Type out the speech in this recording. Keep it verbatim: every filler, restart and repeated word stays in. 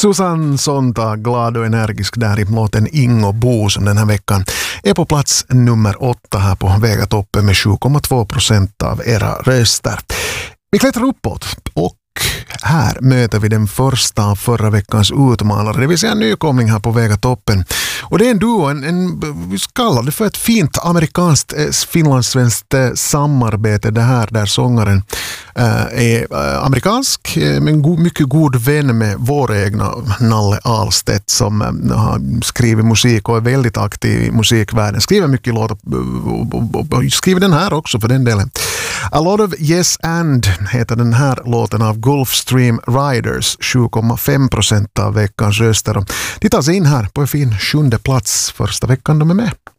Susanne Sontag, glad och energisk där i låten Ingo Bo som den här veckan är på plats nummer åtta här på Vegatoppen med sju komma två procent av era röster. Vi klättrar uppåt och här möter vi den första av förra veckans utmanare, det vill säga en nykomling här på Vegatoppen. Och det är en duo, en, en, vi kallar det för ett fint amerikanskt, eh, finlandssvenskt eh, samarbete det här, där sångaren eh, är eh, amerikansk, eh, men go, mycket god vän med vår egna Nalle Ahlstedt som eh, har skrivit musik och är väldigt aktiv i musikvärlden. Skriver mycket låtar, och skriver den här också för den delen. A lot of Yes and heter den här låten av Gulfstream Riders, sju komma fem procent av veckans röster. De tar sig in här på en fin sjunde plats första veckan de är med.